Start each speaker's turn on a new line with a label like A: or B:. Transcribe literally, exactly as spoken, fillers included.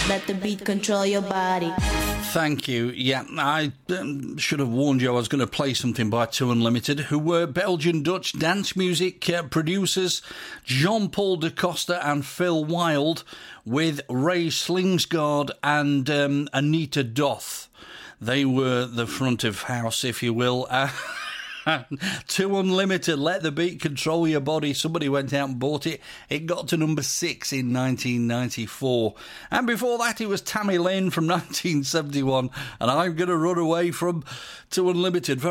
A: let the beat control your body.
B: Thank you. Yeah, I um, should have warned you I was going to play something by Two Unlimited, who were Belgian-Dutch dance music uh, producers Jean-Paul de Costa and Phil Wild, with Ray Slingsgaard and um, Anita Doth. They were the front of house, if you will. Uh, Two Unlimited, let the beat control your body. Somebody went out and bought it. It got to number six in nineteen ninety-four. And before that, it was Tammy Lynn from nineteen seventy-one. And I'm going to run away from Two Unlimited.